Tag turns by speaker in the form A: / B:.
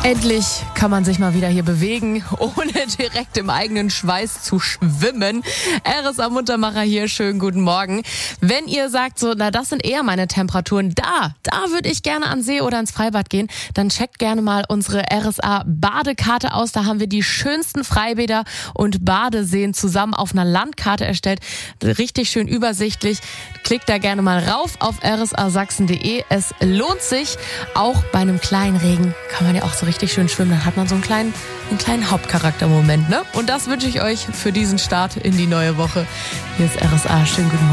A: Endlich kann man sich mal wieder hier bewegen, ohne direkt im eigenen Schweiß zu schwimmen. RSA Muntermacher hier, schönen guten Morgen. Wenn ihr sagt so, na das sind eher meine Temperaturen, da würde ich gerne an See oder ins Freibad gehen, dann checkt gerne mal unsere RSA Badekarte aus. Da haben wir die schönsten Freibäder und Badeseen zusammen auf einer Landkarte erstellt. Richtig schön übersichtlich. Klickt da gerne mal rauf auf rsasachsen.de. Es lohnt sich. Auch bei einem kleinen Regen kann man ja auch so richtig schön schwimmen. Dann hat man so einen kleinen Hauptcharaktermoment, ne? Und das wünsche ich euch für diesen Start in die neue Woche. Hier ist RSA. Schönen guten Morgen.